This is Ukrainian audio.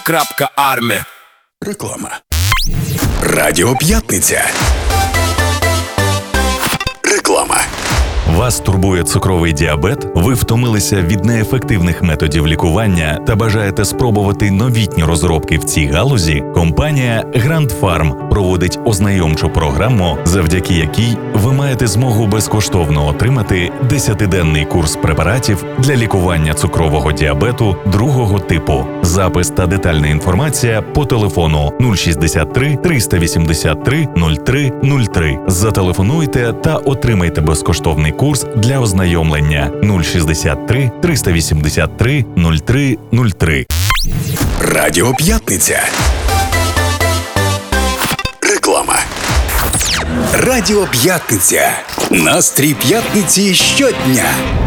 Life.Army. Реклама. Радіо П'ятниця. Реклама. Вас турбує цукровий діабет? Ви втомилися від неефективних методів лікування та бажаєте спробувати новітні розробки в цій галузі? Компанія Grand Pharm проводить ознайомчу програму, завдяки якій ви маєте змогу безкоштовно отримати 10-денний курс препаратів для лікування цукрового діабету другого типу. Запис та детальна інформація по телефону 063 383 03 03. Зателефонуйте та отримайте безкоштовний курс для ознайомлення 063 383 03 03. Радіо П'ятниця. Реклама. Радіо П'ятниця. Настрій п'ятниці щодня.